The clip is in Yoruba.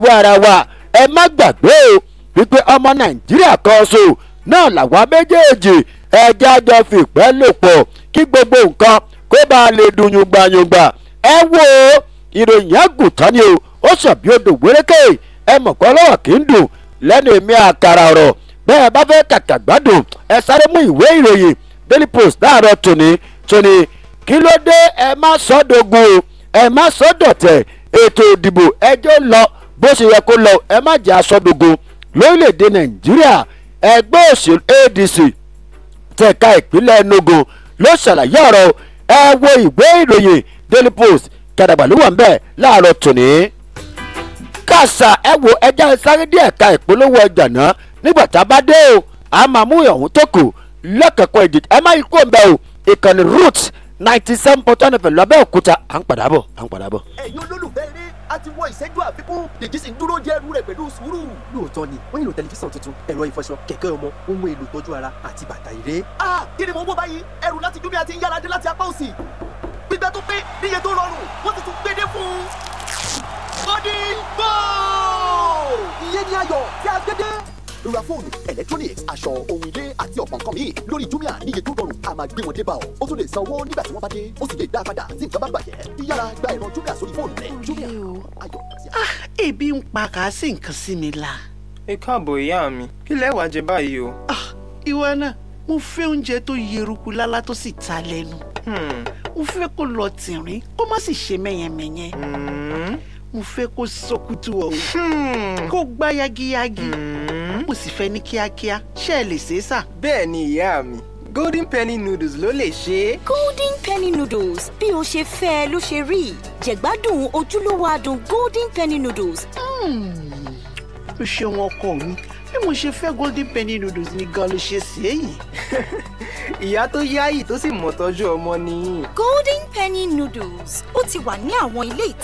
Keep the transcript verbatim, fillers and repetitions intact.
ara wa ẹ má gbàgbé o wípé ọmọ nàìjíríà kan so náà làwa méjèèjì ẹjẹ́ àjọ fìpẹ́ lò pọ̀ kí gbogbo nǹkan kó bá lè dùn yùngbàyùngbà ẹ wo ìròyìn àgùntàn ni o ó sàbí odò wérékè ẹ mọ̀ kọ́ lọ́wọ́ kì í dùn lẹ́nu èmi àkàrà ọ̀rọ̀ bẹ́ẹ̀ bá fẹ́ kàkà gbádùn ẹ sáré mú ìwé ìròyìn Daily Post láàárọ̀ tòní tòní kí ló dé ẹ má sọ́dọ̀gùn o ẹ má sọ́dọ̀tẹ̀ ètò ìdìbò ẹjọ́ lọ bó ṣe yẹ kó lọ ẹ má jẹ́ aṣọ́dọ̀gùn lórílẹ̀‐èdè nàìjíríà ẹgbẹ́ òṣèlú A D C tẹ̀ka ìpínlẹ̀ Enugu ló ṣàlàyé ọ̀rọ̀ ẹ wo ìwé ìròyìn Daily Post kàdàgbà ló wà ń bẹ̀ láàárọ̀ tòní. kàṣà ẹ wo ẹja sáré díẹ̀ ka ìpolówó ọjà náà nígbà tá a bá dé o a máa mú ìyàwó tó kù lọ́kẹ̀kọ́ ìdí ẹ má yí kó ń bẹ̀ o ìkànnì Roots ninety seven point one fm lábẹ́òkúta à ń padà bọ̀ à ń padà bọ̀. ẹ̀yin olólùfẹ́ eré a ti wọ ìṣẹ́jú àfikún dèjì sì ń dúró jẹ́ ẹrú rẹ̀ pẹ̀lú sùúrù. lóòótọ́ ni wọ́n nílò tẹlifíṣàn tuntun ẹ̀rọ ìfọṣọ kẹ̀kẹ́ ọmọ ohun èlò tọ́jú ara àti bàtà ìré. a kí ni mo wọ́ báyìí ẹrù láti Jumia ti ń yára dé láti apá òsì gbígbẹ́ tó pé níye tó rọrùn wọ́n ti tún gbé dé fún un. bọ́dí gbòò ìyẹn ni ayọ̀ tí a gbé dé. ra fóònù electronics aṣọ ohun ilé àti ọ̀pọ̀ nǹkan míì lórí Jumia níye tó rọrùn a máa gbé wọn dé bá ọ ó tún lè san owó nígbà tí wọ́n bá dé ó sì lè dá a padà tí nǹkan bá bàjẹ́ yíyára gba ẹ̀rọ Jumia sórí fóònù rẹ. Jumia ayọ̀ àti ah ebi ń pa kà á sí nǹkan sí mi la. ẹ káàbọ̀ ìyá mi kí lẹ wá jẹ báyìí o. ah ìwọ náà mo fẹ́ oúnjẹ tó yeruku lálá tó sì ta lẹ́nu mo fẹ́ kó lọ tìrín kó má sì ṣe mẹ́yẹmẹ́yẹ mo fẹ́ kó sọkútù ọ̀hún kó gbá yagiyagi mo sì fẹ́ ní kíákíá ṣé ẹ lè ṣe é sà. bẹ́ẹ̀ ni ìyá mi golden penny noodles ló lè ṣe é. golden penny noodles bí o ṣe fẹ́ ló ṣe rí jẹ̀gbádùn ojúlówó adùn golden penny noodles. o ṣeun ọkọ mi bí mo ṣe fẹ́ golden penny noodles ni gan ló ṣe ṣe é yìí. ìyá tó yáyì tó sì mọ̀ tọ́jú ọmọ nìyí. golden penny noodles ó ti wà ní àwọn ilé ìtajà